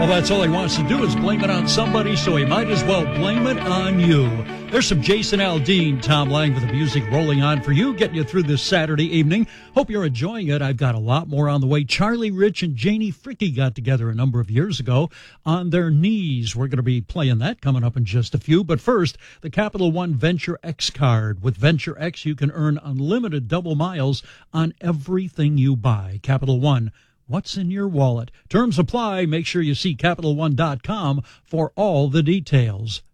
Well, that's all he wants to do is blame it on somebody, so he might as well blame it on you. There's some Jason Aldean, Tom Lang with the music rolling on for you, getting you through this Saturday evening. Hope you're enjoying it. I've got a lot more on the way. Charlie Rich and Janie Fricke got together a number of years ago on Their Knees. We're going to be playing that coming up in just a few. But first, the Capital One Venture X card. With Venture X, you can earn unlimited double miles on everything you buy. Capital One. What's in your wallet? Terms apply. Make sure you see CapitalOne.com for all the details.